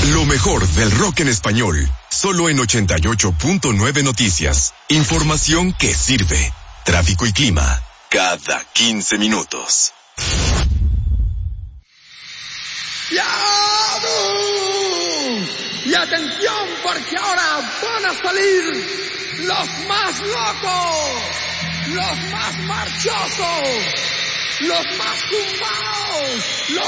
Lo mejor del rock en español, solo en 88.9 Noticias. Información que sirve. Tráfico y clima, cada 15 minutos. Y atención, porque ahora van a salir los más locos, los más marchosos, los más zumbados, los